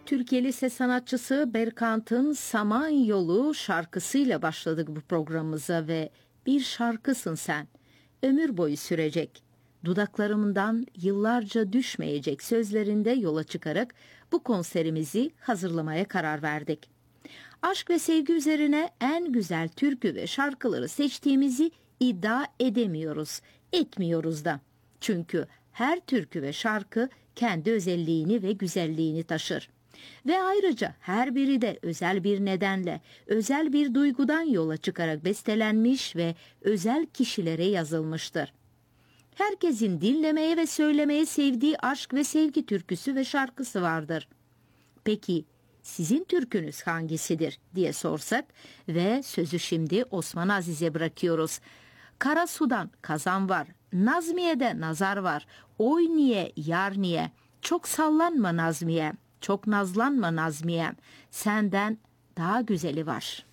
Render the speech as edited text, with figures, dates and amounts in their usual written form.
Türkiye ses sanatçısı Berkant'ın Samanyolu şarkısıyla başladık bu programımıza ve bir şarkısın sen, ömür boyu sürecek, dudaklarımdan yıllarca düşmeyecek sözlerinde yola çıkarak bu konserimizi hazırlamaya karar verdik. Aşk ve sevgi üzerine en güzel türkü ve şarkıları seçtiğimizi iddia edemiyoruz, etmiyoruz da. Çünkü her türkü ve şarkı kendi özelliğini ve güzelliğini taşır. Ve ayrıca her biri de özel bir nedenle, özel bir duygudan yola çıkarak bestelenmiş ve özel kişilere yazılmıştır. Herkesin dinlemeye ve söylemeye sevdiği aşk ve sevgi türküsü ve şarkısı vardır. Peki sizin türkünüz hangisidir diye sorsak ve sözü şimdi Osman Aziz'e bırakıyoruz. Kara sudan kazan var, Nazmiye'de nazar var, oy niye yar niye, çok sallanma Nazmiye, çok nazlanma Nazmiye, senden daha güzeli var.